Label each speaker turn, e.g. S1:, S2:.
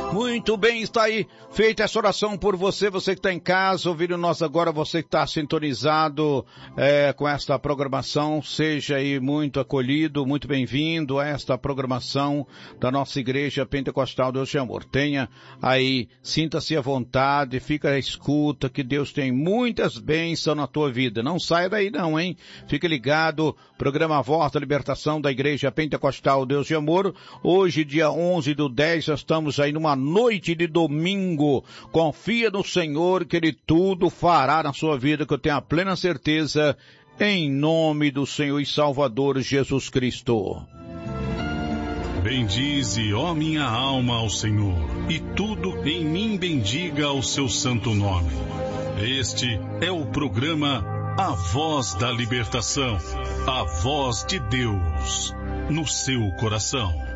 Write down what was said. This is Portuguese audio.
S1: Muito bem, está aí feita essa oração por você, você que está em casa, ouvindo nós agora, você que está sintonizado com esta programação, seja aí muito acolhido, muito bem-vindo a esta programação da nossa Igreja Pentecostal Deus de Amor. Tenha aí, sinta-se à vontade, fica à escuta, que Deus tem muitas bênçãos na tua vida. Não saia daí não, hein? Fique ligado, programa Voz da Libertação da Igreja Pentecostal Deus de Amor. Hoje, dia 11/10, nós estamos aí numa noite de domingo. Confia no Senhor que Ele tudo fará na sua vida, que eu tenho a plena certeza, em nome do Senhor e Salvador Jesus Cristo.
S2: Bendize, ó minha alma, ao Senhor, e tudo em mim bendiga o seu santo nome. Este é o programa A Voz da Libertação, a voz de Deus no seu coração.